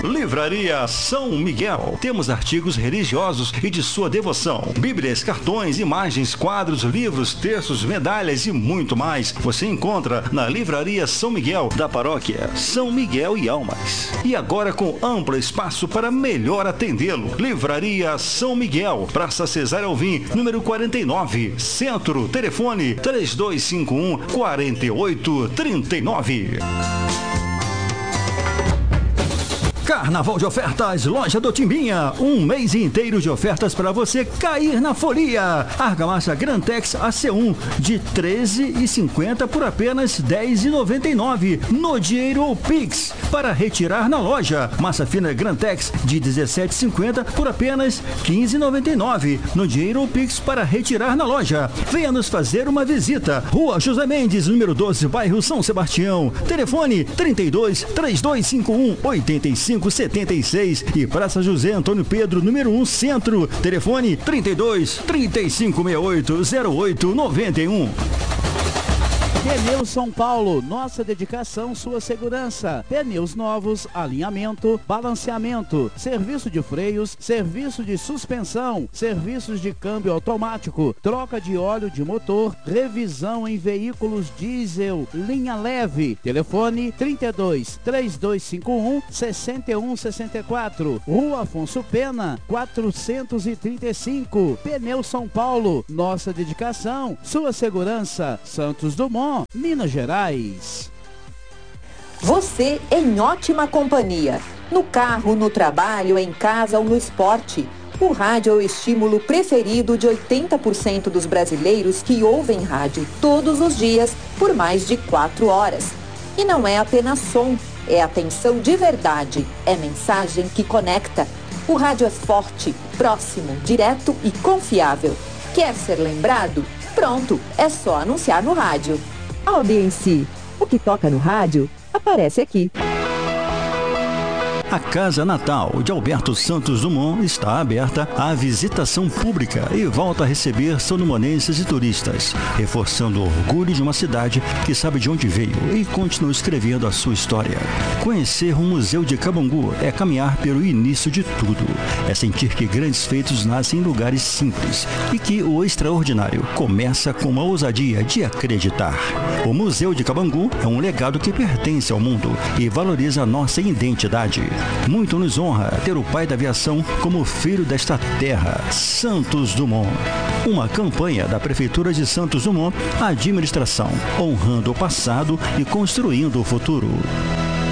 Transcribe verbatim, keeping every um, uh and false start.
Livraria São Miguel. Temos artigos religiosos e de sua devoção. Bíblias, cartões, imagens, quadros, livros, textos, medalhas e muito mais. Você encontra na Livraria São Miguel, da paróquia São Miguel e Almas. E agora com amplo espaço para melhor atendê-lo. Livraria São Miguel, Praça Cesário Alvim, número quarenta e nove, Centro. Telefone três dois cinco um, quatro oito três nove. Carnaval de ofertas, Loja do Timbinha. Um mês inteiro de ofertas para você cair na folia. Argamassa Grantex A C um de treze reais e cinquenta centavos por apenas dez reais e noventa e nove centavos no dinheiro ou Pix para retirar na loja. Massa fina Grantex de dezessete reais e cinquenta centavos por apenas quinze reais e noventa e nove centavos no dinheiro ou Pix para retirar na loja. Venha nos fazer uma visita. Rua José Mendes, número doze, bairro São Sebastião. Telefone trinta e dois, três dois cinco um, oito cinco setenta e seis e Praça José Antônio Pedro, número um, Centro. Telefone trinta e dois, trinta e cinco sessenta e oito, zero oito noventa e um. Pneus São Paulo, nossa dedicação, sua segurança. Pneus novos, alinhamento, balanceamento, serviço de freios, serviço de suspensão, serviços de câmbio automático, troca de óleo de motor, revisão em veículos diesel, linha leve. Telefone trinta e dois, três dois cinco um, seis um seis quatro. Rua Afonso Pena, quatrocentos e trinta e cinco. Pneus São Paulo, nossa dedicação, sua segurança. Santos Dumont, Minas Gerais. Você em ótima companhia. No carro, no trabalho, em casa ou no esporte. O rádio é o estímulo preferido de oitenta por cento dos brasileiros que ouvem rádio todos os dias por mais de quatro horas. E não é apenas som, é atenção de verdade, é mensagem que conecta. O rádio é forte, próximo, direto e confiável. Quer ser lembrado? Pronto, é só anunciar no rádio. Audiência. O que toca no rádio, aparece aqui. A Casa Natal de Alberto Santos Dumont está aberta à visitação pública e volta a receber são-dumonenses e turistas, reforçando o orgulho de uma cidade que sabe de onde veio e continua escrevendo a sua história. Conhecer o Museu de Cabangu é caminhar pelo início de tudo. É sentir que grandes feitos nascem em lugares simples e que o extraordinário começa com uma ousadia de acreditar. O Museu de Cabangu é um legado que pertence ao mundo e valoriza a nossa identidade. Muito nos honra ter o pai da aviação como filho desta terra, Santos Dumont. Uma campanha da Prefeitura de Santos Dumont, a administração, honrando o passado e construindo o futuro.